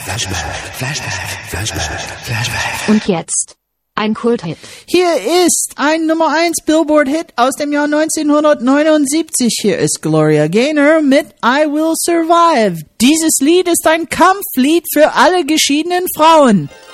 Und jetzt ein Kulthit. Hier ist ein Nummer 1 Billboard-Hit aus dem Jahr 1979. Hier ist Gloria Gaynor mit I Will Survive. Dieses Lied ist ein Kampflied für alle geschiedenen Frauen.